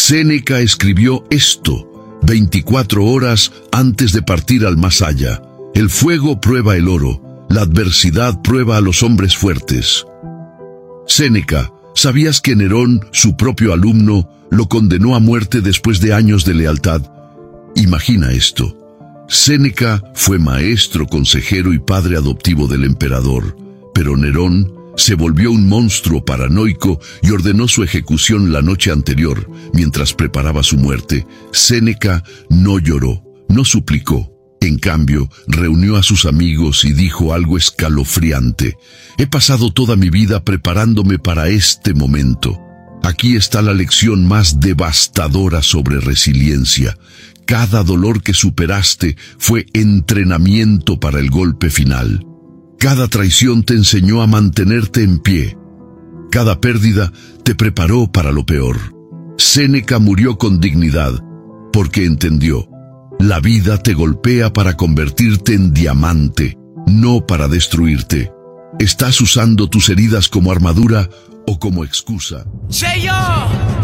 Séneca escribió esto 24 horas antes de partir al más allá. El fuego prueba el oro, la adversidad prueba a los hombres fuertes. Séneca, ¿sabías que Nerón, su propio alumno, lo condenó a muerte después de años de lealtad? Imagina esto. Séneca fue maestro, consejero y padre adoptivo del emperador, pero Nerón se volvió un monstruo paranoico y ordenó su ejecución la noche anterior. Mientras preparaba su muerte, Séneca no lloró, no suplicó. En cambio, reunió a sus amigos y dijo algo escalofriante: «He pasado toda mi vida preparándome para este momento. Aquí está la lección más devastadora sobre resiliencia. Cada dolor que superaste fue entrenamiento para el golpe final. Cada traición te enseñó a mantenerte en pie. Cada pérdida te preparó para lo peor». Séneca murió con dignidad, porque entendió: la vida te golpea para convertirte en diamante, no para destruirte. ¿Estás usando tus heridas como armadura o como excusa? ¡Cheyo!